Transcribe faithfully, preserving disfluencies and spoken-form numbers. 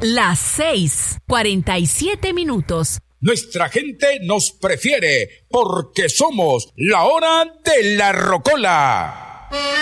Las seis, cuarenta y siete minutos. Nuestra gente nos prefiere porque somos la hora de la rocola.